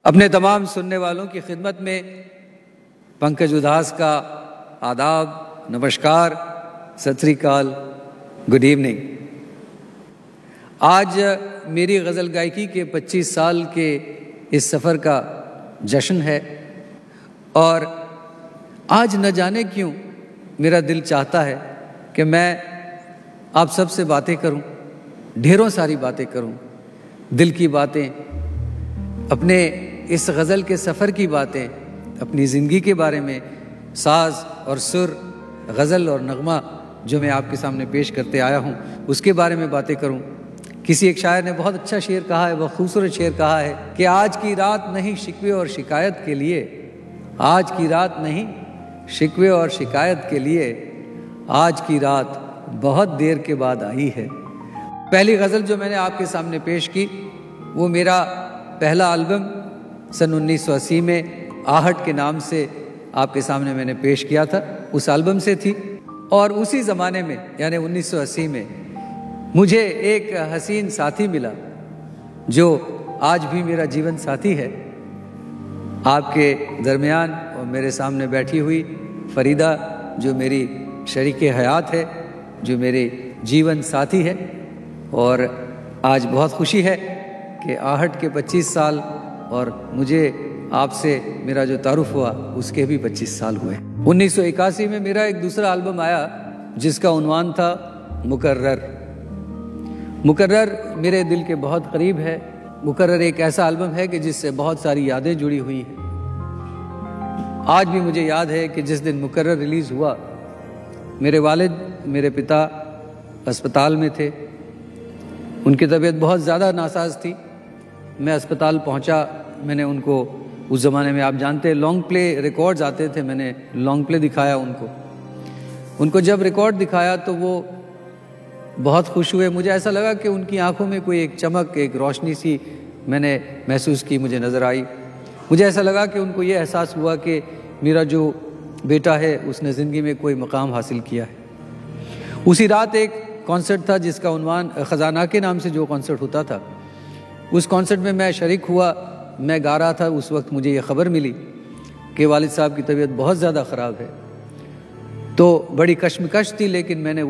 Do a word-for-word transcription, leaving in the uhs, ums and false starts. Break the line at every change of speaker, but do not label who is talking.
अपने तमाम सुनने वालों की खिदमत में पंकज उदास का आदाब, नमस्कार, सत श्री अकाल, गुड इवनिंग। आज मेरी गज़ल गायकी के पच्चीस साल के इस सफ़र का जश्न है और आज न जाने क्यों मेरा दिल चाहता है कि मैं आप सबसे बातें करूं, ढेरों सारी बातें करूं, दिल की बातें, अपने इस गज़ल के सफ़र की बातें, अपनी ज़िंदगी के बारे में, साज और सुर, गज़ल और नगमा जो मैं आपके सामने पेश करते आया हूँ उसके बारे में बातें करूँ। किसी एक शायर ने बहुत अच्छा शेर कहा है, वह खूबसूरत शेर कहा है कि आज की रात नहीं शिकवे और शिकायत के लिए, आज की रात नहीं शिकवे और शिकायत के लिए, आज की रात बहुत देर के बाद आई है। पहली गज़ल जो मैंने आपके सामने पेश की वो मेरा पहला एल्बम सन उन्नीस सौ अस्सी में आहट के नाम से आपके सामने मैंने पेश किया था, उस एल्बम से थी। और उसी ज़माने में यानी उन्नीस सौ अस्सी में मुझे एक हसीन साथी मिला जो आज भी मेरा जीवन साथी है। आपके दरमियान और मेरे सामने बैठी हुई फरीदा जो मेरी शरीके हयात है, जो मेरे जीवन साथी है। और आज बहुत खुशी है कि आहट के पच्चीस साल और मुझे आपसे मेरा जो तारुफ हुआ उसके भी पच्चीस साल हुए। उन्नीस सौ इक्यासी में मेरा एक दूसरा एल्बम आया जिसका उन्वान था मुकर्रर। मुकर्रर मेरे दिल के बहुत करीब है। मुकर्रर एक ऐसा एल्बम है कि जिससे बहुत सारी यादें जुड़ी हुई हैं। आज भी मुझे याद है कि जिस दिन मुकर्रर रिलीज़ हुआ, मेरे वालिद, मेरे पिता अस्पताल में थे। उनकी तबीयत बहुत ज़्यादा नासाज थी। मैं अस्पताल पहुंचा, मैंने उनको, उस ज़माने में आप जानते हैं लॉन्ग प्ले रिकॉर्ड्स आते थे, मैंने लॉन्ग प्ले दिखाया उनको। उनको जब रिकॉर्ड दिखाया तो वो बहुत खुश हुए। मुझे ऐसा लगा कि उनकी आंखों में कोई एक चमक, एक रोशनी सी मैंने महसूस की, मुझे नज़र आई। मुझे ऐसा लगा कि उनको ये एहसास हुआ कि मेरा जो बेटा है उसने ज़िंदगी में कोई मकाम हासिल किया है। उसी रात एक कॉन्सर्ट था जिसका उन्वान ख़जाना के नाम से जो कॉन्सर्ट होता था, उस कॉन्सर्ट में मैं शरीक हुआ, मैं गा रहा था। उस वक्त मुझे ये ख़बर मिली कि वालिद साहब की तबीयत बहुत ज़्यादा ख़राब है। तो बड़ी कश्मकश थी, लेकिन मैंने